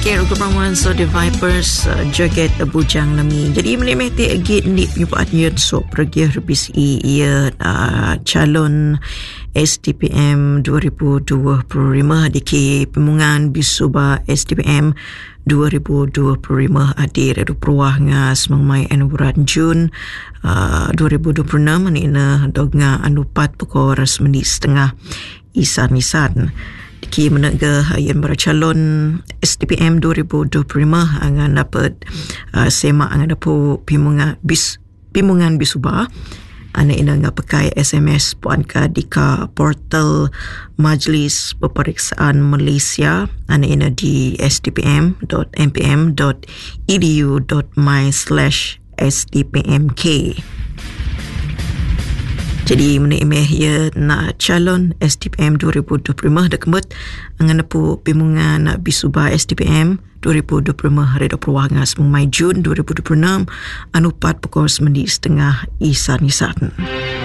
Okay, rukupamuan so the Vipers joget bujang nami. Jadi menemeti agit ni penyumpaan yun so pergi habis ia calon SDPM 2025 di pemungan bisuba SDPM 2025 hadir edu perwahanga semangmai bulan Jun 2026 ni na dogna anupat pukul resmeni setengah isan ki menaga yang bercalon SDPM 2025 angan dapat semak angan dapat pimungan bisuba anak ina ngapakai SMS puanka dika portal Majlis Peperiksaan Malaysia anak ina di sdpm.mpm.edu.my/sdpmk. Jadi menemeh ya nak calon SDPM 2025 dah kembut angan dapat pimungan bisuba SDPM 2025 reda perwahanga semai Jun 2026 anupat pukul 9:30 isan.